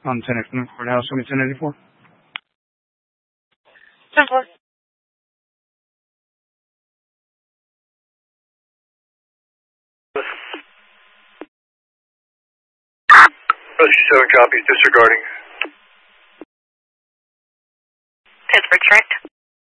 On 10 Courthouse, 1084. 10-4. Rescue 7 copies, disregarding. Pittsburgh, correct?